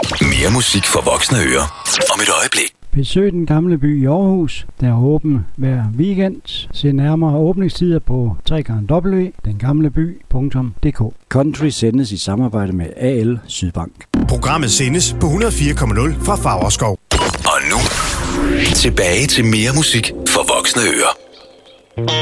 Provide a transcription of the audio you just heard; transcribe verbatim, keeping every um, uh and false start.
Mere musik for voksne ører om et øjeblik. Besøg den gamle by i Aarhus, der er åben hver weekend. Se nærmere åbningstider på w w w punktum den gamle by punktum d k. Country sendes i samarbejde med A L Sydbank. Programmet sendes på hundrede og fire komma nul fra Favrskov. Og nu, tilbage til mere musik for voksne ører.